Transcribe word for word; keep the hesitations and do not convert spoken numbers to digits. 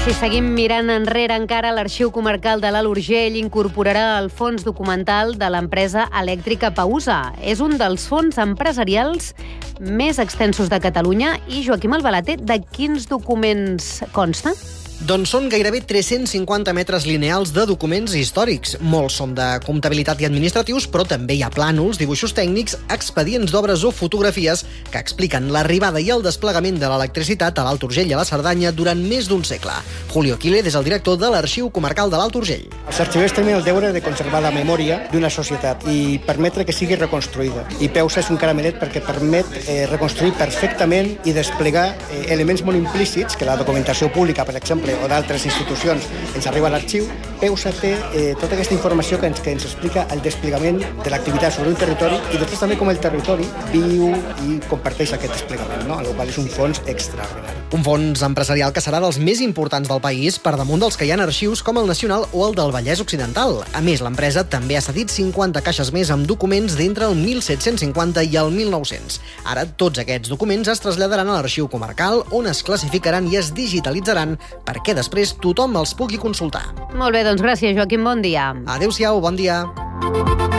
si seguim mirant enrere encara, l'Arxiu Comarcal de l'Alt Urgell incorporarà el fons documental de l'empresa elèctrica Pausa. És un dels fons empresarials més extensos de Catalunya. I Joaquim Albalaté, de quins documents consta? Doncs són gairebé tres-cents cinquanta metres lineals de documents històrics. Molts són de comptabilitat i administratius, però també hi ha plànols, dibuixos tècnics, expedients d'obres o fotografies que expliquen l'arribada i el desplegament de l'electricitat a l'Alt Urgell i a la Cerdanya durant més d'un segle. Julio Quílez és el director de l'Arxiu Comarcal de l'Alt Urgell. Els arxivers tenen el deure de conservar la memòria d'una societat i permetre que sigui reconstruïda. I Peusa és un caramelet perquè permet eh, reconstruir perfectament i desplegar eh, elements molt implícits que la documentació pública, per exemple, o d'altres institucions ens arriba a l'arxiu. Peusa té eh, tota aquesta informació que ens, que ens explica el desplegament de l'activitat sobre un territori i després també com el territori viu i comparteix aquest desplegament, no? El qual és un fons extraordinari. Un fons empresarial que serà dels més importants del país, per damunt dels que hi ha arxius com el Nacional o el del Vallès Occidental. A més, l'empresa també ha cedit cinquanta caixes més amb documents d'entre el mil set-cents cinquanta i el mil nou-cents. Ara, tots aquests documents es traslladaran a l'Arxiu Comarcal, on es classificaran i es digitalitzaran perquè després tothom els pugui consultar. Molt bé, doncs gràcies, Joaquim, bon dia. Adéu-siau, bon dia.